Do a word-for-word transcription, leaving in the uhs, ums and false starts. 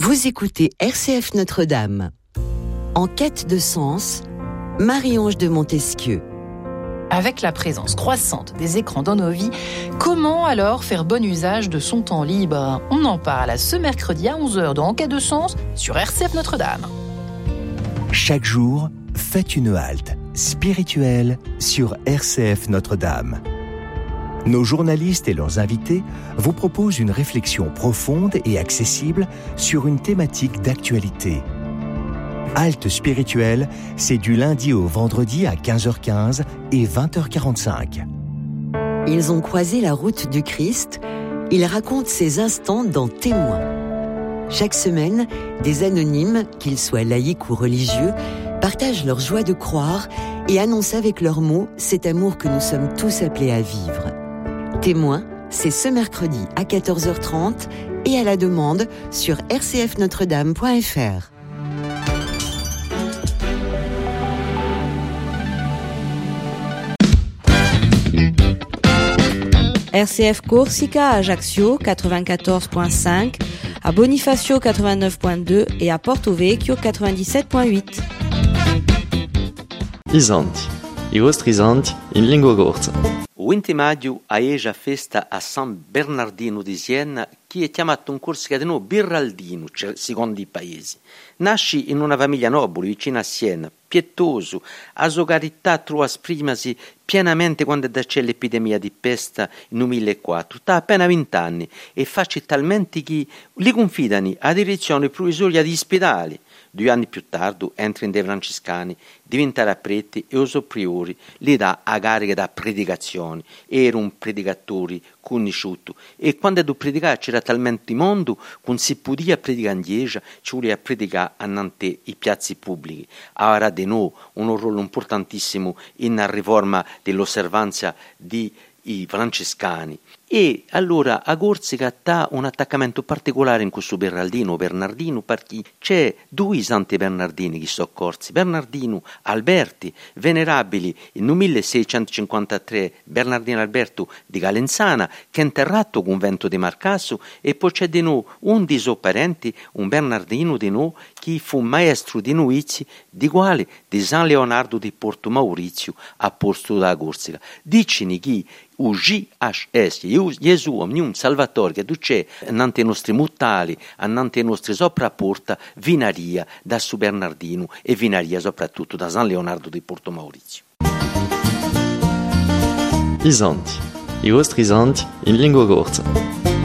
Vous écoutez R C F Notre-Dame. En quête de sens, Marie-Ange de Montesquieu. Avec la présence croissante des écrans dans nos vies, comment alors faire bon usage de son temps libre ? On en parle ce mercredi à onze heures dans En quête de sens sur R C F Notre-Dame. Chaque jour, faites une halte spirituelle sur R C F Notre-Dame. Nos journalistes et leurs invités vous proposent une réflexion profonde et accessible sur une thématique d'actualité. Halte spirituelle, c'est du lundi au vendredi à quinze heures quinze et vingt heures quarante-cinq. Ils ont croisé la route du Christ. Ils racontent ces instants dans Témoins. Chaque semaine, des anonymes, qu'ils soient laïcs ou religieux, partagent leur joie de croire et annoncent avec leurs mots cet amour que nous sommes tous appelés à vivre. Témoins, c'est ce mercredi à quatorze heures trente et à la demande sur r c f notre dame point f r. R C F Corsica à Ajaccio quatre-vingt-quatorze virgule cinq, à Bonifacio quatre-vingt-neuf virgule deux et à Porto Vecchio quatre-vingt-dix-sept virgule huit. Isanti, i vostri isanti in lingua corsa. Il venti maggio è la festa a San Bernardino di Siena, che è chiamato in Corsica di nuovo Birraldino, cioè, secondo i paesi. Nasce in una famiglia nobile vicino a Siena, pietoso, a sua carità trova esprimasi pienamente quando c'è l'epidemia di peste nel millequattro. Ha appena vent'anni e face talmente che li confidano a direzione provvisoria di ospedali. Due anni più tardi entra in dei francescani, diventa prete e uso priori, gli dà a carica da predicazioni. Era un predicatore conosciuto e quando tu predicare c'era talmente mondo che non si poteva predicare in chiesa, ci voleva predicare annante i piazzi pubblici. Ora di nuovo un ruolo importantissimo in riforma dell'osservanza di i francescani. E allora a Corsica ha un attaccamento particolare in questo Bernardino Bernardino perché c'è due santi Bernardini che sono corsi, Bernardino Alberti, venerabili nel milleseicentocinquantatré Bernardino Alberto di Calenzana che è interrato al convento di Marcasso e poi c'è di noi un dei suoi parenti, un Bernardino di noi che fu maestro di novizi di quale di San Leonardo di Porto Maurizio a posto da Corsica. Dicini che o G H S, Gesù, ognuno Salvatore, che tu c'è annante i nostri muttali, annante i nostri sopraporta, vinaria da su Bernardino e vinaria soprattutto da San Leonardo di Porto Maurizio. Isanti, i vostri isanti in lingua corsa.